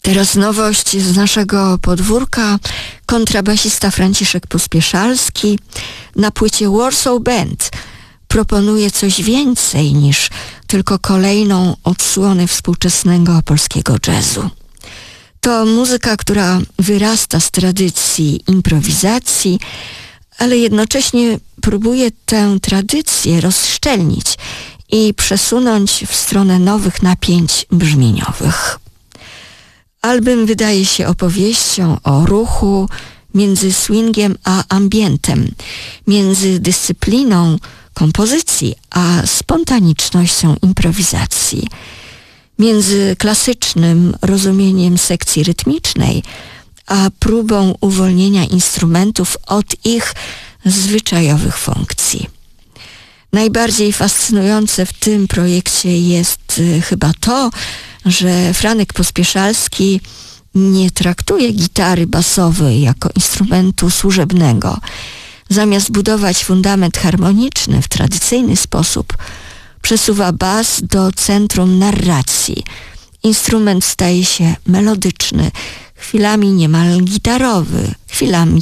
Teraz nowość z naszego podwórka. Kontrabasista Franciszek Pospieszalski na płycie Warsaw Band proponuje coś więcej niż tylko kolejną odsłonę współczesnego polskiego jazzu. To muzyka, która wyrasta z tradycji improwizacji, ale jednocześnie próbuje tę tradycję rozszczelnić i przesunąć w stronę nowych napięć brzmieniowych. Album wydaje się opowieścią o ruchu między swingiem a ambientem, między dyscypliną kompozycji a spontanicznością improwizacji, między klasycznym rozumieniem sekcji rytmicznej a próbą uwolnienia instrumentów od ich zwyczajowych funkcji. Najbardziej fascynujące w tym projekcie jest chyba to, że Franek Pospieszalski nie traktuje gitary basowej jako instrumentu służebnego. Zamiast budować fundament harmoniczny w tradycyjny sposób, przesuwa bas do centrum narracji. Instrument staje się melodyczny, chwilami niemal gitarowy, chwilami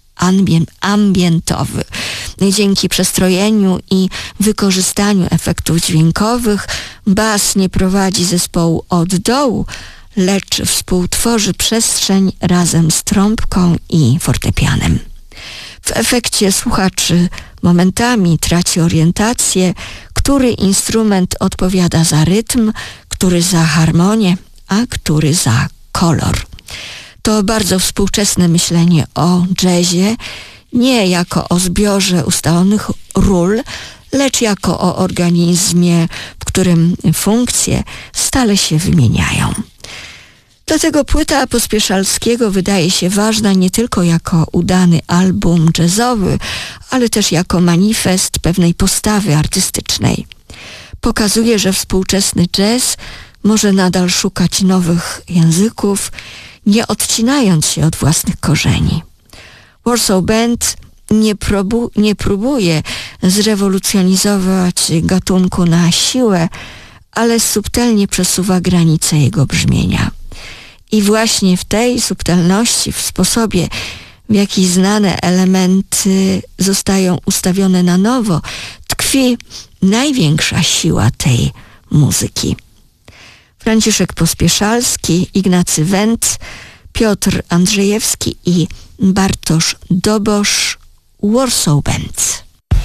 ambientowy. Dzięki przestrojeniu i wykorzystaniu efektów dźwiękowych bas nie prowadzi zespołu od dołu, lecz współtworzy przestrzeń razem z trąbką i fortepianem. W efekcie słuchacz momentami traci orientację, który instrument odpowiada za rytm, który za harmonię, a który za kolor. To bardzo współczesne myślenie o jazzie, nie jako o zbiorze ustalonych ról, lecz jako o organizmie, w którym funkcje stale się wymieniają. Dlatego płyta Pospieszalskiego wydaje się ważna nie tylko jako udany album jazzowy, ale też jako manifest pewnej postawy artystycznej. Pokazuje, że współczesny jazz może nadal szukać nowych języków, nie odcinając się od własnych korzeni. Warsaw Band nie próbuje zrewolucjonizować gatunku na siłę, ale subtelnie przesuwa granice jego brzmienia. I właśnie w tej subtelności, w sposobie, w jaki znane elementy zostają ustawione na nowo, tkwi największa siła tej muzyki. Franciszek Pospieszalski, Ignacy Wendt, Piotr Andrzejewski i Bartosz Dobosz, Warsaw Band.